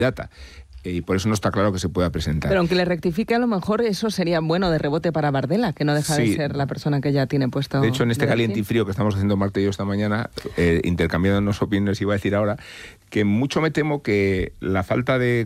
candidata. Y por eso no está claro que se pueda presentar. Pero aunque le rectifique, a lo mejor eso sería bueno de rebote para Bardella, que no deja de ser la persona que ya tiene puesto. De hecho, en este caliente y frío que estamos haciendo Marta y yo esta mañana, intercambiándonos opiniones, iba a decir ahora que mucho me temo que la falta de